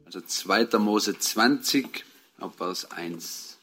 Also 2. Mose 20, ab Vers 1.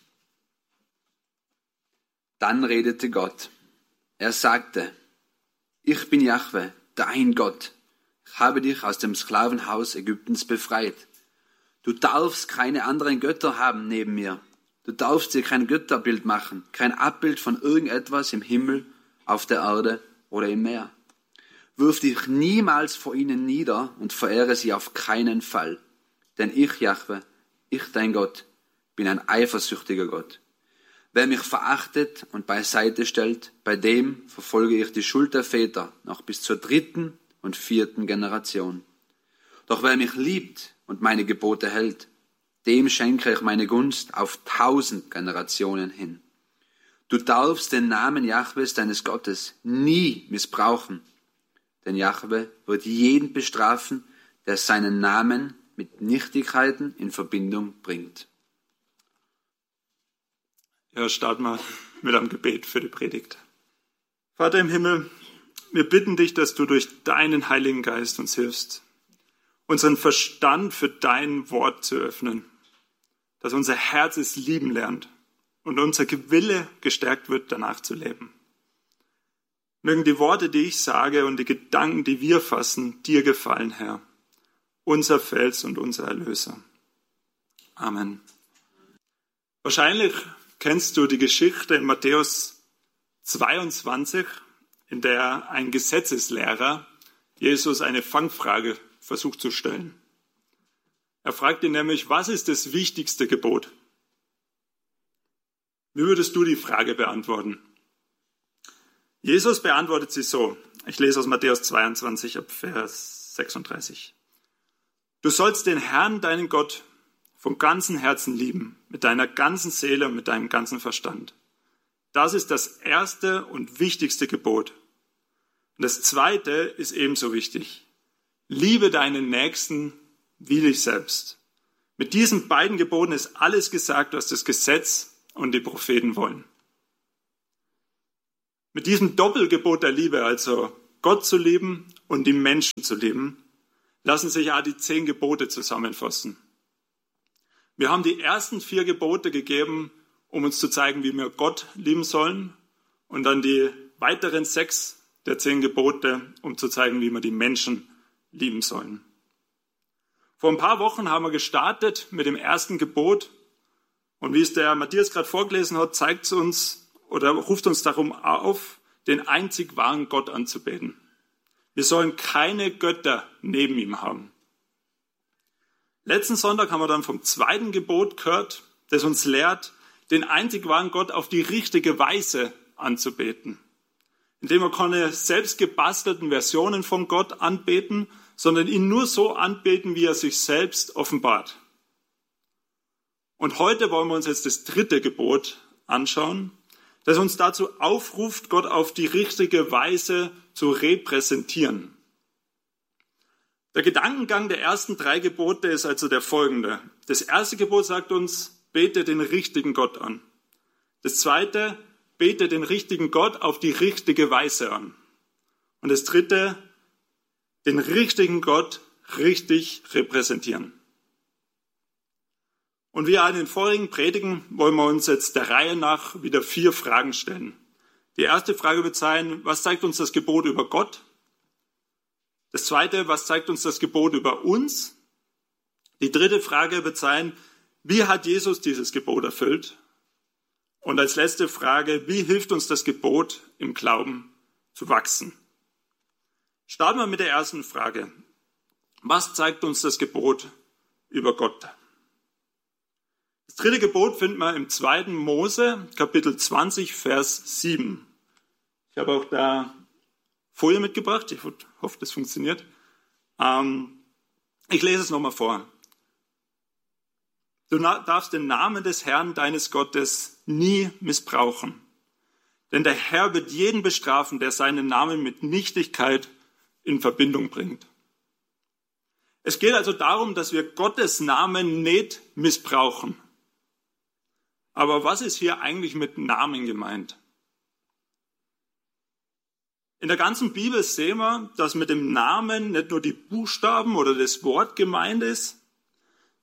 Dann redete Gott. Er sagte, ich bin Jahwe, dein Gott. Ich habe dich aus dem Sklavenhaus Ägyptens befreit. Du darfst keine anderen Götter haben neben mir. Du darfst dir kein Götterbild machen, kein Abbild von irgendetwas im Himmel, auf der Erde oder im Meer. Wirf dich niemals vor ihnen nieder und verehre sie auf keinen Fall. Denn ich, Jahwe, ich, dein Gott, bin ein eifersüchtiger Gott. Wer mich verachtet und beiseite stellt, bei dem verfolge ich die Schuld der Väter noch bis zur 3. und 4. Generation. Doch wer mich liebt und meine Gebote hält, dem schenke ich meine Gunst auf 1000 Generationen hin. Du darfst den Namen Jahwes, deines Gottes, nie missbrauchen. Denn Jahwe wird jeden bestrafen, der seinen Namen mit Nichtigkeiten in Verbindung bringt. Ja, starten wir mit einem Gebet für die Predigt. Vater im Himmel, wir bitten dich, dass du durch deinen Heiligen Geist uns hilfst, unseren Verstand für dein Wort zu öffnen, dass unser Herz es lieben lernt und unser Wille gestärkt wird, danach zu leben. Mögen die Worte, die ich sage und die Gedanken, die wir fassen, dir gefallen, Herr, unser Fels und unser Erlöser. Amen. Wahrscheinlich kennst du die Geschichte in Matthäus 22, in der ein Gesetzeslehrer Jesus eine Fangfrage versucht zu stellen. Er fragt ihn nämlich, was ist das wichtigste Gebot? Wie würdest du die Frage beantworten? Jesus beantwortet sie so. Ich lese aus Matthäus 22 ab Vers 36. Du sollst den Herrn, deinen Gott, von ganzem Herzen lieben, mit deiner ganzen Seele und mit deinem ganzen Verstand. Das ist das erste und wichtigste Gebot. Und das zweite ist ebenso wichtig. Liebe deinen Nächsten wie dich selbst. Mit diesen beiden Geboten ist alles gesagt, was das Gesetz und die Propheten wollen. Mit diesem Doppelgebot der Liebe, also Gott zu lieben und die Menschen zu lieben, lassen sich ja die 10 Gebote zusammenfassen. Wir haben die ersten 4 Gebote gegeben, um uns zu zeigen, wie wir Gott lieben sollen, und dann die weiteren 6 der 10 Gebote, um zu zeigen, wie wir die Menschen lieben sollen. Vor ein paar Wochen haben wir gestartet mit dem ersten Gebot, und wie es der Matthias gerade vorgelesen hat, zeigt es uns oder ruft uns darum auf, den einzig wahren Gott anzubeten. Wir sollen keine Götter neben ihm haben. Letzten Sonntag haben wir dann vom 2. Gebot gehört, das uns lehrt, den einzig wahren Gott auf die richtige Weise anzubeten. Indem wir keine selbst gebastelten Versionen von Gott anbeten, sondern ihn nur so anbeten, wie er sich selbst offenbart. Und heute wollen wir uns jetzt das 3. Gebot anschauen, das uns dazu aufruft, Gott auf die richtige Weise zu repräsentieren. Der Gedankengang der ersten 3 Gebote ist also der folgende. Das erste Gebot sagt uns, bete den richtigen Gott an. Das zweite, bete den richtigen Gott auf die richtige Weise an. Und das dritte, den richtigen Gott richtig repräsentieren. Und wie in den vorigen Predigen wollen wir uns jetzt der Reihe nach wieder 4 Fragen stellen. Die erste Frage wird sein, was zeigt uns das Gebot über Gott? Das zweite, was zeigt uns das Gebot über uns? Die dritte Frage wird sein, wie hat Jesus dieses Gebot erfüllt? Und als letzte Frage, wie hilft uns das Gebot im Glauben zu wachsen? Starten wir mit der ersten Frage. Was zeigt uns das Gebot über Gott? Das 3. Gebot finden wir im 2. Mose, Kapitel 20, Vers 7. Ich habe auch da Folie mitgebracht. Ich hoffe, das funktioniert. Ich lese es nochmal vor. Du darfst den Namen des Herrn, deines Gottes, nie missbrauchen. Denn der Herr wird jeden bestrafen, der seinen Namen mit Nichtigkeit in Verbindung bringt. Es geht also darum, dass wir Gottes Namen nicht missbrauchen. Aber was ist hier eigentlich mit Namen gemeint? In der ganzen Bibel sehen wir, dass mit dem Namen nicht nur die Buchstaben oder das Wort gemeint ist,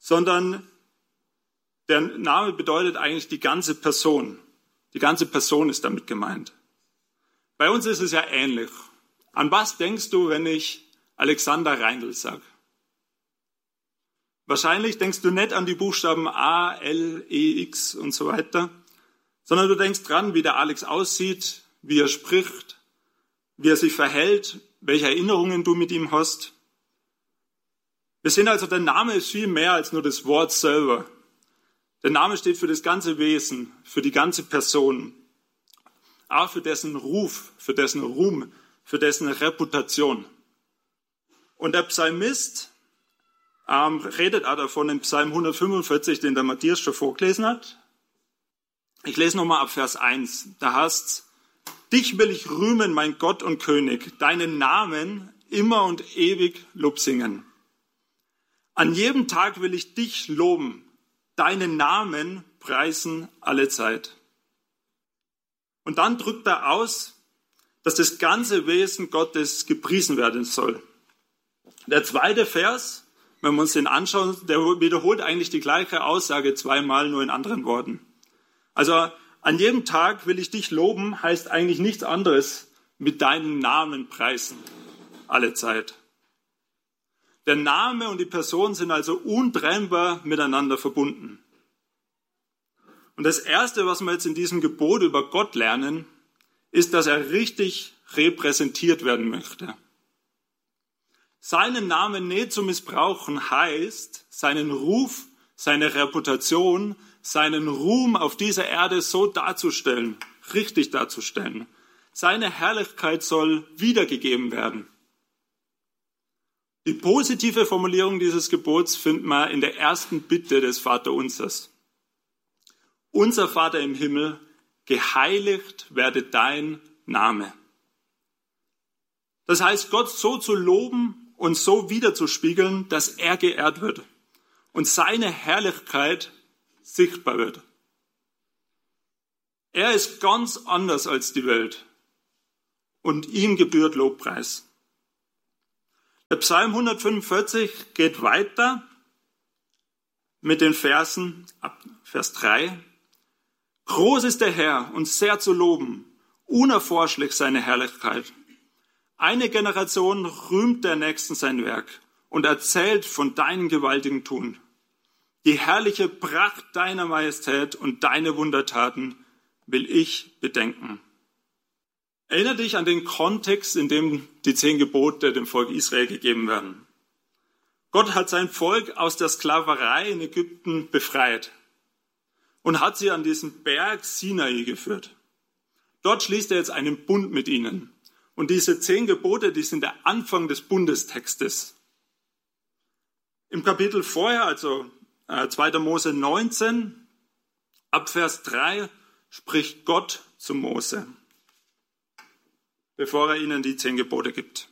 sondern der Name bedeutet eigentlich die ganze Person. Die ganze Person ist damit gemeint. Bei uns ist es ja ähnlich. An was denkst du, wenn ich Alexander Reindl sage? Wahrscheinlich denkst du nicht an die Buchstaben A, L, E, X und so weiter, sondern du denkst dran, wie der Alex aussieht, wie er spricht, wie er sich verhält, welche Erinnerungen du mit ihm hast. Wir sehen also, der Name ist viel mehr als nur das Wort selber. Der Name steht für das ganze Wesen, für die ganze Person, auch für dessen Ruf, für dessen Ruhm, für dessen Reputation. Und der Psalmist redet auch davon in Psalm 145, den der Matthias schon vorgelesen hat. Ich lese nochmal ab Vers 1. Da heißt es: Dich will ich rühmen, mein Gott und König, deinen Namen immer und ewig Lob singen. An jedem Tag will ich dich loben, deinen Namen preisen alle Zeit. Und dann drückt er aus, dass das ganze Wesen Gottes gepriesen werden soll. Der zweite Vers, wenn wir uns den anschauen, der wiederholt eigentlich die gleiche Aussage zweimal, nur in anderen Worten. Also an jedem Tag will ich dich loben, heißt eigentlich nichts anderes, mit deinem Namen preisen alle Zeit. Der Name und die Person sind also untrennbar miteinander verbunden. Und das Erste, was wir jetzt in diesem Gebot über Gott lernen, ist, dass er richtig repräsentiert werden möchte. Seinen Namen nicht zu missbrauchen heißt, seinen Ruf, seine Reputation, seinen Ruhm auf dieser Erde so darzustellen, richtig darzustellen. Seine Herrlichkeit soll wiedergegeben werden. Die positive Formulierung dieses Gebots finden wir in der ersten Bitte des Vaterunsers. Unser Vater im Himmel, geheiligt werde dein Name. Das heißt, Gott so zu loben und so wiederzuspiegeln, dass er geehrt wird und seine Herrlichkeit sichtbar wird. Er ist ganz anders als die Welt und ihm gebührt Lobpreis. Der Psalm 145 geht weiter mit den Versen ab Vers 3. Groß ist der Herr und sehr zu loben, unerforschlich seine Herrlichkeit. Eine Generation rühmt der Nächsten sein Werk und erzählt von deinem gewaltigen Tun. Die herrliche Pracht deiner Majestät und deine Wundertaten will ich bedenken. Erinnere dich an den Kontext, in dem die 10 Gebote dem Volk Israel gegeben werden. Gott hat sein Volk aus der Sklaverei in Ägypten befreit und hat sie an diesen Berg Sinai geführt. Dort schließt er jetzt einen Bund mit ihnen. Und diese 10 Gebote, die sind der Anfang des Bundestextes. Im Kapitel vorher, also 2. Mose 19, ab Vers 3, spricht Gott zu Mose, bevor er ihnen die 10 Gebote gibt.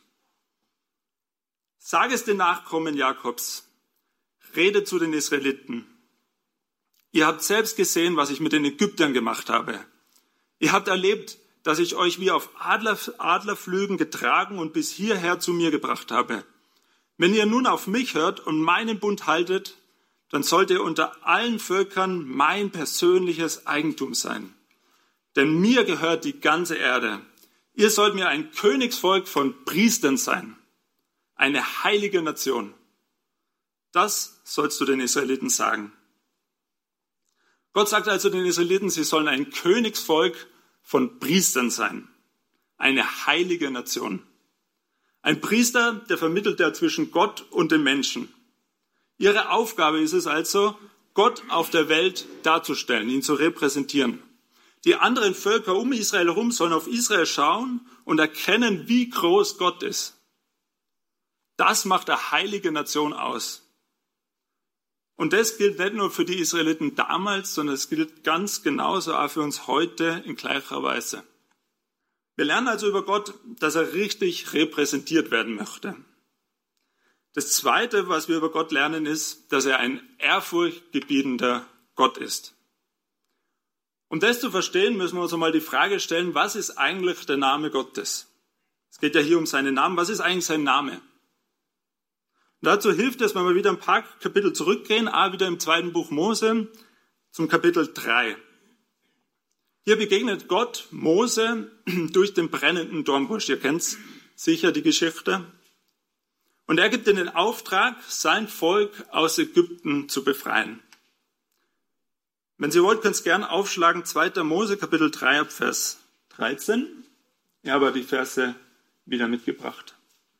Sag es den Nachkommen Jakobs, rede zu den Israeliten. Ihr habt selbst gesehen, was ich mit den Ägyptern gemacht habe. Ihr habt erlebt, dass ich euch wie auf Adlerflügen getragen und bis hierher zu mir gebracht habe. Wenn ihr nun auf mich hört und meinen Bund haltet, dann sollt ihr unter allen Völkern mein persönliches Eigentum sein. Denn mir gehört die ganze Erde. Ihr sollt mir ein Königsvolk von Priestern sein, eine heilige Nation. Das sollst du den Israeliten sagen. Gott sagt also den Israeliten, sie sollen ein Königsvolk von Priestern sein, eine heilige Nation. Ein Priester, der vermittelt ja zwischen Gott und den Menschen. Ihre Aufgabe ist es also, Gott auf der Welt darzustellen, ihn zu repräsentieren. Die anderen Völker um Israel herum sollen auf Israel schauen und erkennen, wie groß Gott ist. Das macht eine heilige Nation aus. Und das gilt nicht nur für die Israeliten damals, sondern es gilt ganz genauso auch für uns heute in gleicher Weise. Wir lernen also über Gott, dass er richtig repräsentiert werden möchte. Das Zweite, was wir über Gott lernen, ist, dass er ein ehrfurchtgebietender Gott ist. Um das zu verstehen, müssen wir uns einmal die Frage stellen, was ist eigentlich der Name Gottes? Es geht ja hier um seinen Namen. Was ist eigentlich sein Name? Dazu hilft es, wenn wir wieder ein paar Kapitel zurückgehen, wieder im 2. Buch Mose zum Kapitel 3. Hier begegnet Gott Mose durch den brennenden Dornbusch. Ihr kennt sicher die Geschichte. Und er gibt ihm den Auftrag, sein Volk aus Ägypten zu befreien. Wenn Sie wollt, könnt ihr es gerne aufschlagen, 2. Mose, Kapitel 3, ab Vers 13. Ich habe die Verse wieder mitgebracht.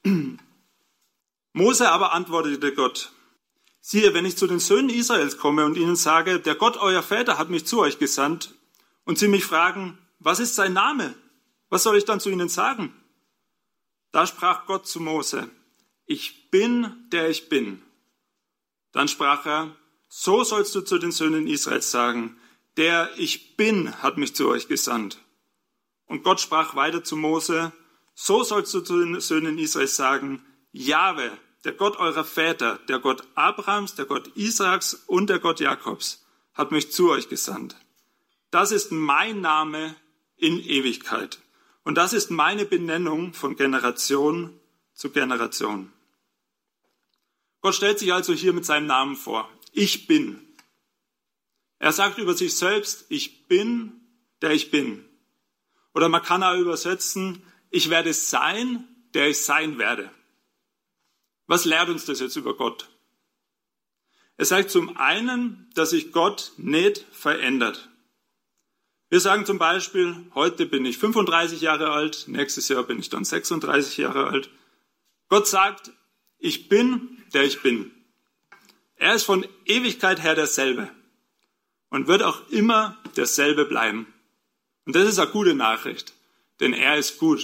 Mose aber antwortete Gott: Siehe, wenn ich zu den Söhnen Israels komme und ihnen sage, der Gott euer Väter hat mich zu euch gesandt, und sie mich fragen, was ist sein Name? Was soll ich dann zu ihnen sagen? Da sprach Gott zu Mose: Ich bin, der ich bin. Dann sprach er: So sollst du zu den Söhnen Israels sagen, der ich bin hat mich zu euch gesandt. Und Gott sprach weiter zu Mose: So sollst du zu den Söhnen Israels sagen, Jahwe, der Gott eurer Väter, der Gott Abrahams, der Gott Isaaks und der Gott Jakobs, hat mich zu euch gesandt. Das ist mein Name in Ewigkeit. Und das ist meine Benennung von Generation zu Generation. Gott stellt sich also hier mit seinem Namen vor. Ich bin. Er sagt über sich selbst, ich bin, der ich bin. Oder man kann auch übersetzen, ich werde sein, der ich sein werde. Was lehrt uns das jetzt über Gott? Es sagt zum einen, dass sich Gott nicht verändert. Wir sagen zum Beispiel, heute bin ich 35 Jahre alt, nächstes Jahr bin ich dann 36 Jahre alt. Gott sagt, ich bin, der ich bin. Er ist von Ewigkeit her derselbe und wird auch immer derselbe bleiben. Und das ist eine gute Nachricht, denn er ist gut.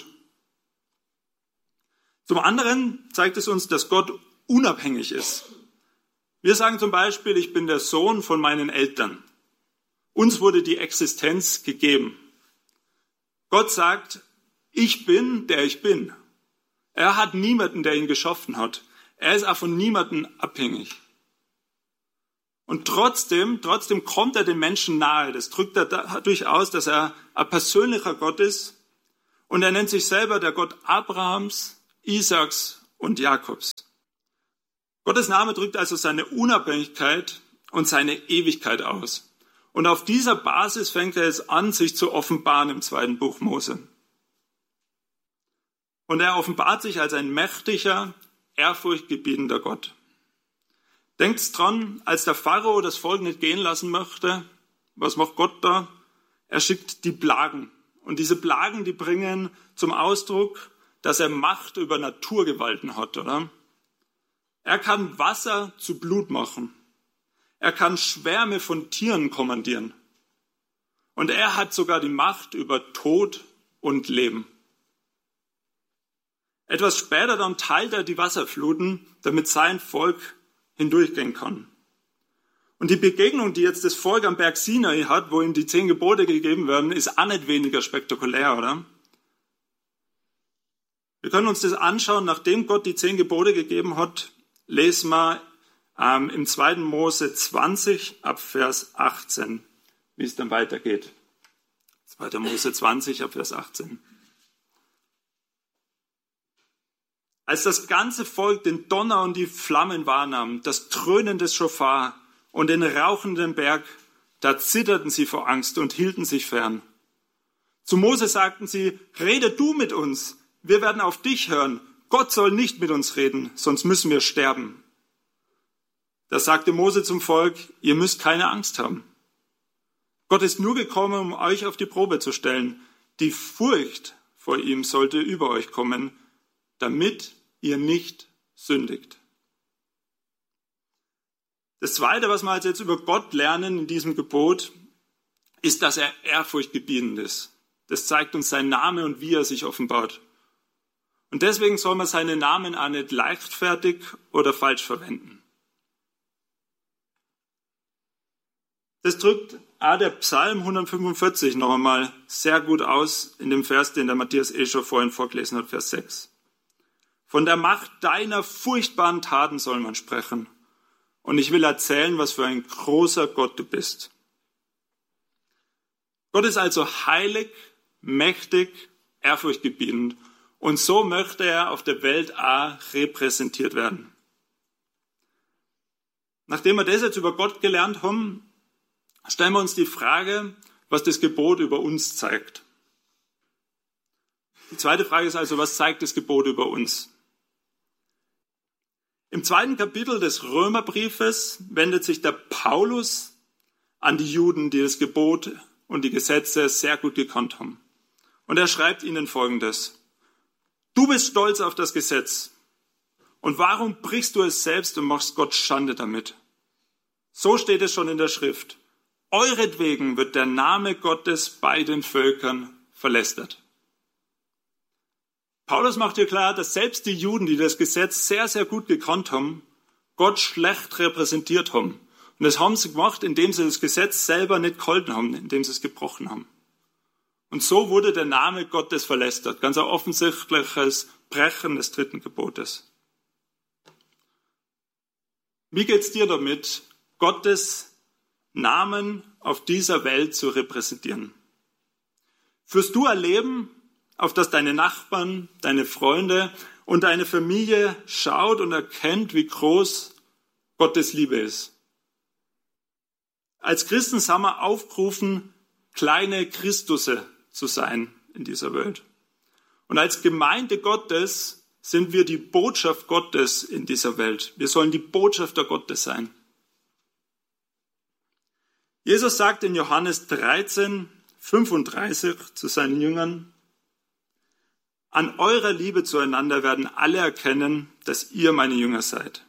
Zum anderen zeigt es uns, dass Gott unabhängig ist. Wir sagen zum Beispiel, ich bin der Sohn von meinen Eltern. Uns wurde die Existenz gegeben. Gott sagt, ich bin, der ich bin. Er hat niemanden, der ihn geschaffen hat. Er ist auch von niemandem abhängig. Und trotzdem kommt er den Menschen nahe. Das drückt er dadurch aus, dass er ein persönlicher Gott ist. Und er nennt sich selber der Gott Abrahams, Isaaks und Jakobs. Gottes Name drückt also seine Unabhängigkeit und seine Ewigkeit aus. Und auf dieser Basis fängt er jetzt an, sich zu offenbaren im 2. Buch Mose. Und er offenbart sich als ein mächtiger, ehrfurchtgebietender Gott. Denkt dran, als der Pharao das Volk nicht gehen lassen möchte, was macht Gott da? Er schickt die Plagen. Und diese Plagen, die bringen zum Ausdruck, dass er Macht über Naturgewalten hat, oder? Er kann Wasser zu Blut machen. Er kann Schwärme von Tieren kommandieren. Und er hat sogar die Macht über Tod und Leben. Etwas später dann teilt er die Wasserfluten, damit sein Volk hindurchgehen kann. Und die Begegnung, die jetzt das Volk am Berg Sinai hat, wo ihm die 10 Gebote gegeben werden, ist auch nicht weniger spektakulär, oder? Wir können uns das anschauen, nachdem Gott die 10 Gebote gegeben hat, lesen wir im 2. Mose 20 ab Vers 18, wie es dann weitergeht. 2. Mose 20 ab Vers 18. Als das ganze Volk den Donner und die Flammen wahrnahm, das Dröhnen des Schofar und den rauchenden Berg, da zitterten sie vor Angst und hielten sich fern. Zu Mose sagten sie, rede du mit uns, wir werden auf dich hören. Gott soll nicht mit uns reden, sonst müssen wir sterben. Da sagte Mose zum Volk, ihr müsst keine Angst haben. Gott ist nur gekommen, um euch auf die Probe zu stellen. Die Furcht vor ihm sollte über euch kommen, damit ihr nicht sündigt. Das Zweite, was wir also jetzt über Gott lernen in diesem Gebot, ist, dass er ehrfurchtgebietend ist. Das zeigt uns sein Name und wie er sich offenbart. Und deswegen soll man seinen Namen auch nicht leichtfertig oder falsch verwenden. Das drückt auch der Psalm 145 noch einmal sehr gut aus in dem Vers, den der Matthias schon vorhin vorgelesen hat, Vers 6. Von der Macht deiner furchtbaren Taten soll man sprechen. Und ich will erzählen, was für ein großer Gott du bist. Gott ist also heilig, mächtig, ehrfurchtgebietend. Und so möchte er auf der Welt auch repräsentiert werden. Nachdem wir das jetzt über Gott gelernt haben, stellen wir uns die Frage, was das Gebot über uns zeigt. Die zweite Frage ist also, was zeigt das Gebot über uns? Im 2. Kapitel des Römerbriefes wendet sich der Paulus an die Juden, die das Gebot und die Gesetze sehr gut gekannt haben. Und er schreibt ihnen Folgendes: Du bist stolz auf das Gesetz. Und warum brichst du es selbst und machst Gott Schande damit? So steht es schon in der Schrift. Euretwegen wird der Name Gottes bei den Völkern verlästert. Paulus macht hier klar, dass selbst die Juden, die das Gesetz sehr, sehr gut gekannt haben, Gott schlecht repräsentiert haben. Und das haben sie gemacht, indem sie das Gesetz selber nicht gehalten haben, indem sie es gebrochen haben. Und so wurde der Name Gottes verlästert. Ganz ein offensichtliches Brechen des 3. Gebotes. Wie geht's dir damit, Gottes Namen auf dieser Welt zu repräsentieren? Führst du ein Leben, auf das deine Nachbarn, deine Freunde und deine Familie schaut und erkennt, wie groß Gottes Liebe ist? Als Christen sind wir aufgerufen, kleine Christusse zu sein in dieser Welt. Und als Gemeinde Gottes sind wir die Botschaft Gottes in dieser Welt. Wir sollen die Botschafter Gottes sein. Jesus sagt in Johannes 13, 35 zu seinen Jüngern: An eurer Liebe zueinander werden alle erkennen, dass ihr meine Jünger seid.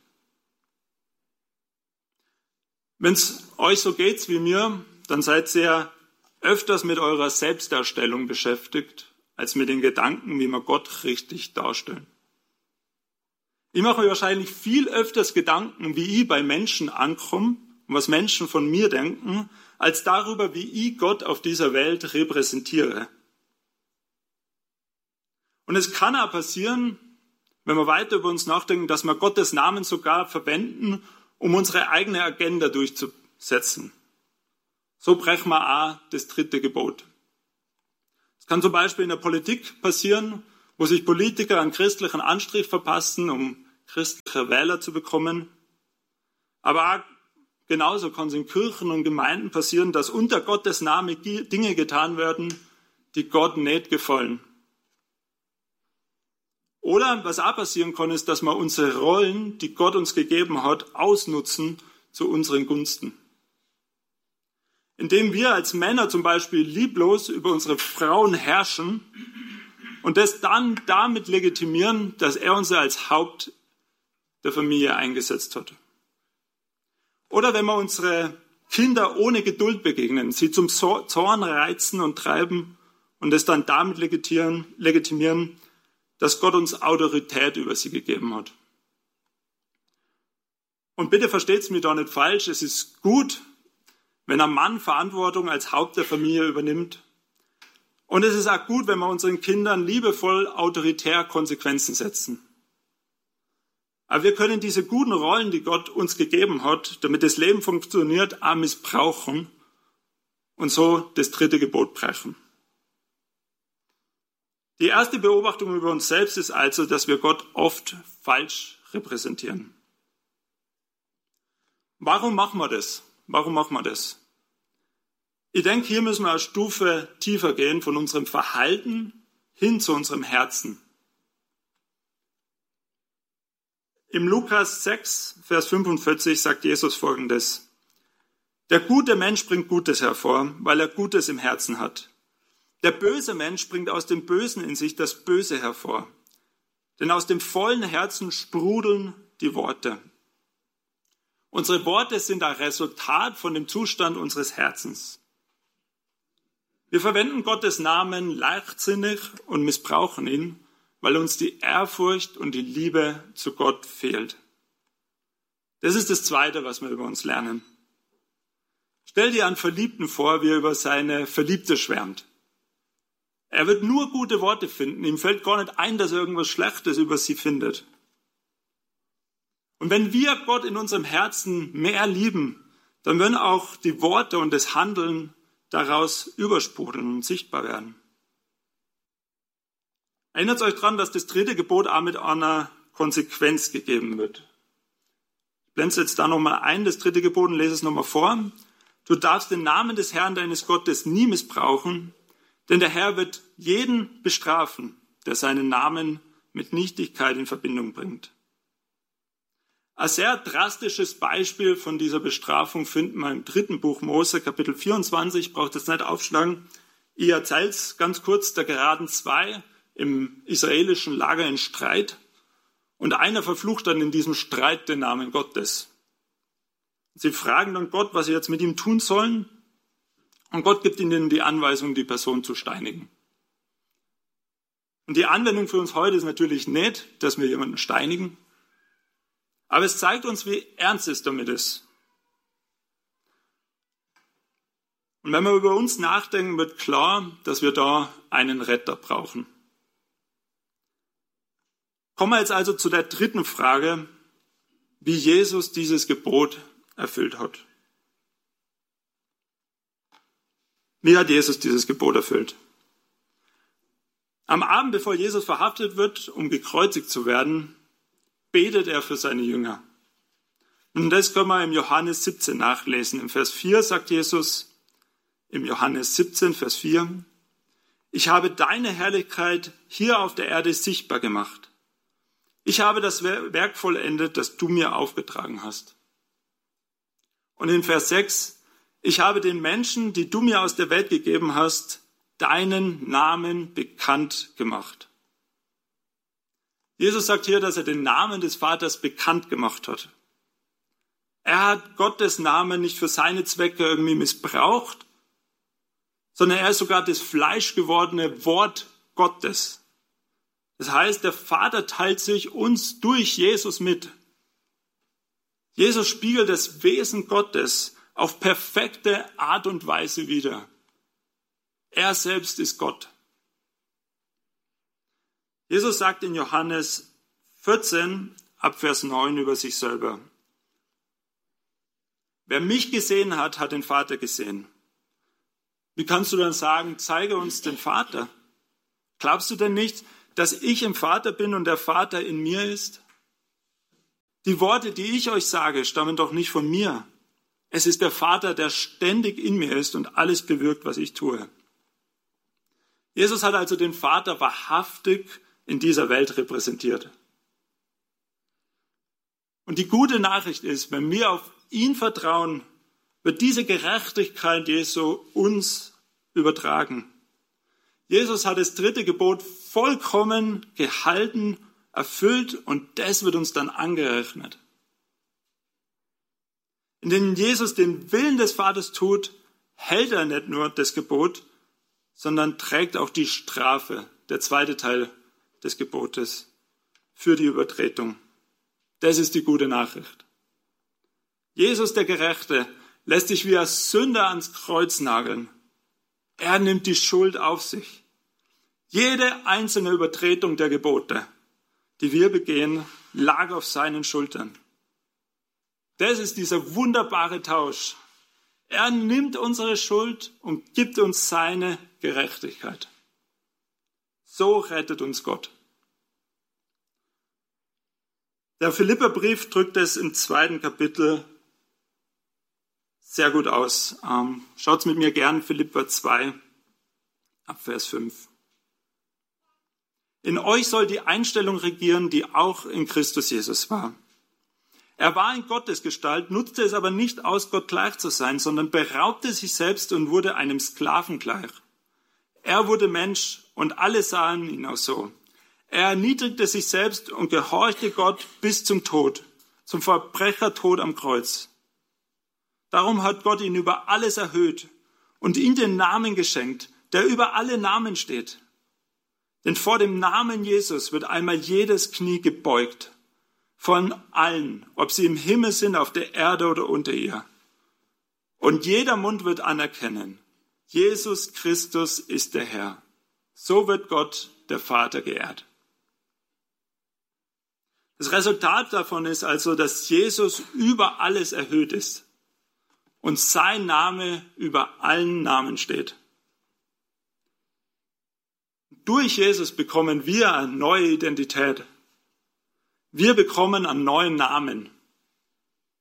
Wenn es euch so geht wie mir, dann seid ihr öfters mit eurer Selbstdarstellung beschäftigt, als mit den Gedanken, wie wir Gott richtig darstellen. Ich mache mir wahrscheinlich viel öfters Gedanken, wie ich bei Menschen ankomme und was Menschen von mir denken, als darüber, wie ich Gott auf dieser Welt repräsentiere. Und es kann auch passieren, wenn wir weiter über uns nachdenken, dass wir Gottes Namen sogar verwenden, um unsere eigene Agenda durchzusetzen. So brechen wir auch das 3. Gebot. Es kann zum Beispiel in der Politik passieren, wo sich Politiker einen christlichen Anstrich verpassen, um christliche Wähler zu bekommen. Aber auch genauso kann es in Kirchen und Gemeinden passieren, dass unter Gottes Name Dinge getan werden, die Gott nicht gefallen. Oder was auch passieren kann, ist, dass wir unsere Rollen, die Gott uns gegeben hat, ausnutzen zu unseren Gunsten. Indem wir als Männer zum Beispiel lieblos über unsere Frauen herrschen und das dann damit legitimieren, dass er uns als Haupt der Familie eingesetzt hat. Oder wenn wir unsere Kinder ohne Geduld begegnen, sie zum Zorn reizen und treiben und es dann damit legitimieren, dass Gott uns Autorität über sie gegeben hat. Und bitte versteht's mir da nicht falsch, es ist gut, wenn ein Mann Verantwortung als Haupt der Familie übernimmt. Und es ist auch gut, wenn wir unseren Kindern liebevoll autoritär Konsequenzen setzen. Aber wir können diese guten Rollen, die Gott uns gegeben hat, damit das Leben funktioniert, auch missbrauchen und so das 3. Gebot brechen. Die erste Beobachtung über uns selbst ist also, dass wir Gott oft falsch repräsentieren. Warum machen wir das? Ich denke, hier müssen wir eine Stufe tiefer gehen, von unserem Verhalten hin zu unserem Herzen. Im Lukas 6, Vers 45 sagt Jesus Folgendes: Der gute Mensch bringt Gutes hervor, weil er Gutes im Herzen hat. Der böse Mensch bringt aus dem Bösen in sich das Böse hervor. Denn aus dem vollen Herzen sprudeln die Worte. Unsere Worte sind ein Resultat von dem Zustand unseres Herzens. Wir verwenden Gottes Namen leichtsinnig und missbrauchen ihn, weil uns die Ehrfurcht und die Liebe zu Gott fehlt. Das ist das Zweite, was wir über uns lernen. Stell dir einen Verliebten vor, wie er über seine Verliebte schwärmt. Er wird nur gute Worte finden, ihm fällt gar nicht ein, dass er irgendwas Schlechtes über sie findet. Und wenn wir Gott in unserem Herzen mehr lieben, dann werden auch die Worte und das Handeln daraus übersprudeln und sichtbar werden. Erinnert euch daran, dass das 3. Gebot auch mit einer Konsequenz gegeben wird. Ich blende jetzt da nochmal ein, das 3. Gebot, und lese es nochmal vor. Du darfst den Namen des Herrn deines Gottes nie missbrauchen, denn der Herr wird jeden bestrafen, der seinen Namen mit Nichtigkeit in Verbindung bringt. Ein sehr drastisches Beispiel von dieser Bestrafung finden wir im 3. Buch Mose, Kapitel 24, braucht es nicht aufschlagen. Ich erzähle es ganz kurz, da geraten 2 im israelischen Lager in Streit und einer verflucht dann in diesem Streit den Namen Gottes. Sie fragen dann Gott, was sie jetzt mit ihm tun sollen, und Gott gibt ihnen die Anweisung, die Person zu steinigen. Und die Anwendung für uns heute ist natürlich nicht, dass wir jemanden steinigen, aber es zeigt uns, wie ernst es damit ist. Und wenn wir über uns nachdenken, wird klar, dass wir da einen Retter brauchen. Kommen wir jetzt also zu der 3. Frage, wie Jesus dieses Gebot erfüllt hat. Wie hat Jesus dieses Gebot erfüllt? Am Abend, bevor Jesus verhaftet wird, um gekreuzigt zu werden, betet er für seine Jünger. Und das können wir im Johannes 17 nachlesen. Im Vers 4 sagt Jesus, im Johannes 17, Vers 4, ich habe deine Herrlichkeit hier auf der Erde sichtbar gemacht. Ich habe das Werk vollendet, das du mir aufgetragen hast. Und in Vers 6, ich habe den Menschen, die du mir aus der Welt gegeben hast, deinen Namen bekannt gemacht. Jesus sagt hier, dass er den Namen des Vaters bekannt gemacht hat. Er hat Gottes Namen nicht für seine Zwecke irgendwie missbraucht, sondern er ist sogar das fleischgewordene Wort Gottes. Das heißt, der Vater teilt sich uns durch Jesus mit. Jesus spiegelt das Wesen Gottes auf perfekte Art und Weise wider. Er selbst ist Gott. Jesus sagt in Johannes 14, ab Vers 9 über sich selber: Wer mich gesehen hat, hat den Vater gesehen. Wie kannst du dann sagen, zeige uns den Vater? Glaubst du denn nicht, dass ich im Vater bin und der Vater in mir ist? Die Worte, die ich euch sage, stammen doch nicht von mir. Es ist der Vater, der ständig in mir ist und alles bewirkt, was ich tue. Jesus hat also den Vater wahrhaftig in dieser Welt repräsentiert. Und die gute Nachricht ist, wenn wir auf ihn vertrauen, wird diese Gerechtigkeit Jesu uns übertragen. Jesus hat das 3. Gebot vollkommen gehalten, erfüllt, und das wird uns dann angerechnet. Indem Jesus den Willen des Vaters tut, hält er nicht nur das Gebot, sondern trägt auch die Strafe, der 2. Teil des Gebotes, für die Übertretung. Das ist die gute Nachricht. Jesus, der Gerechte, lässt sich wie ein Sünder ans Kreuz nageln. Er nimmt die Schuld auf sich. Jede einzelne Übertretung der Gebote, die wir begehen, lag auf seinen Schultern. Das ist dieser wunderbare Tausch. Er nimmt unsere Schuld und gibt uns seine Gerechtigkeit. So rettet uns Gott. Der Philipperbrief drückt es im 2. Kapitel sehr gut aus. Schaut's mit mir gern, Philipper 2, ab Vers 5. In euch soll die Einstellung regieren, die auch in Christus Jesus war. Er war in Gottesgestalt, nutzte es aber nicht aus, Gott gleich zu sein, sondern beraubte sich selbst und wurde einem Sklaven gleich. Er wurde Mensch und alle sahen ihn auch so. Er erniedrigte sich selbst und gehorchte Gott bis zum Tod, zum Verbrechertod am Kreuz. Darum hat Gott ihn über alles erhöht und ihm den Namen geschenkt, der über alle Namen steht. Denn vor dem Namen Jesus wird einmal jedes Knie gebeugt, von allen, ob sie im Himmel sind, auf der Erde oder unter ihr. Und jeder Mund wird anerkennen, Jesus Christus ist der Herr. So wird Gott, der Vater, geehrt. Das Resultat davon ist also, dass Jesus über alles erhöht ist und sein Name über allen Namen steht. Durch Jesus bekommen wir eine neue Identität. Wir bekommen einen neuen Namen.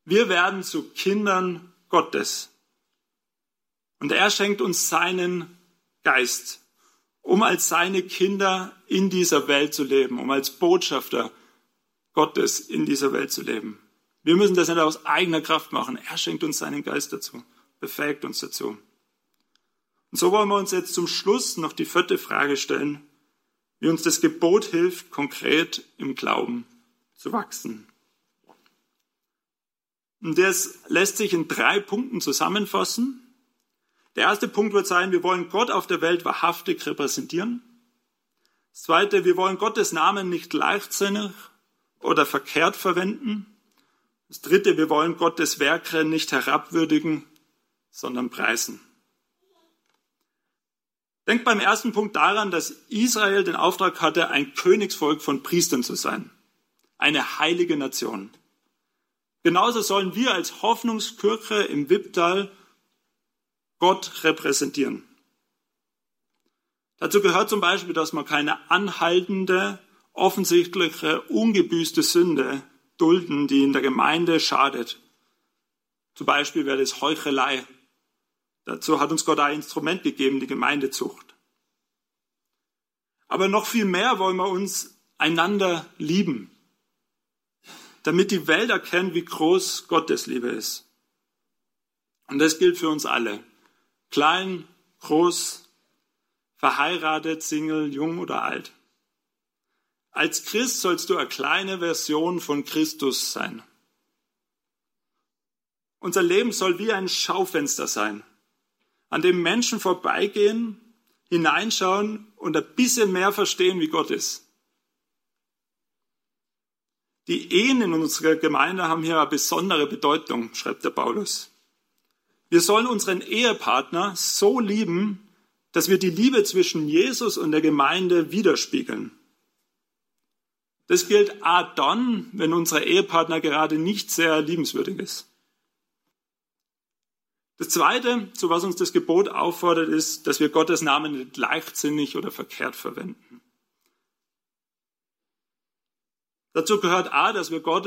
Wir werden zu Kindern Gottes. Und er schenkt uns seinen Geist, um als seine Kinder in dieser Welt zu leben, um als Botschafter Gottes in dieser Welt zu leben. Wir müssen das nicht aus eigener Kraft machen. Er schenkt uns seinen Geist dazu, befähigt uns dazu. Und so wollen wir uns jetzt zum Schluss noch die 4. Frage stellen, wie uns das Gebot hilft, konkret im Glauben zu wachsen. Und das lässt sich in 3 Punkten zusammenfassen. Der erste Punkt wird sein, wir wollen Gott auf der Welt wahrhaftig repräsentieren. Das zweite, wir wollen Gottes Namen nicht leichtsinnig oder verkehrt verwenden. Das dritte, wir wollen Gottes Werke nicht herabwürdigen, sondern preisen. Denkt beim ersten Punkt daran, dass Israel den Auftrag hatte, ein Königsvolk von Priestern zu sein. Eine heilige Nation. Genauso sollen wir als Hoffnungskirche im Wipptal Gott repräsentieren. Dazu gehört zum Beispiel, dass man keine anhaltende, offensichtliche, ungebüßte Sünde dulden, die in der Gemeinde schadet. Zum Beispiel wäre das Heuchelei. Dazu hat uns Gott ein Instrument gegeben, die Gemeindezucht. Aber noch viel mehr wollen wir uns einander lieben, damit die Welt erkennt, wie groß Gottes Liebe ist. Und das gilt für uns alle. Klein, groß, verheiratet, Single, jung oder alt. Als Christ sollst du eine kleine Version von Christus sein. Unser Leben soll wie ein Schaufenster sein, an dem Menschen vorbeigehen, hineinschauen und ein bisschen mehr verstehen, wie Gott ist. Die Ehen in unserer Gemeinde haben hier eine besondere Bedeutung, schreibt der Paulus. Wir sollen unseren Ehepartner so lieben, dass wir die Liebe zwischen Jesus und der Gemeinde widerspiegeln. Das gilt auch dann, wenn unser Ehepartner gerade nicht sehr liebenswürdig ist. Das Zweite, zu was uns das Gebot auffordert, ist, dass wir Gottes Namen nicht leichtsinnig oder verkehrt verwenden. Dazu gehört auch, dass wir Gott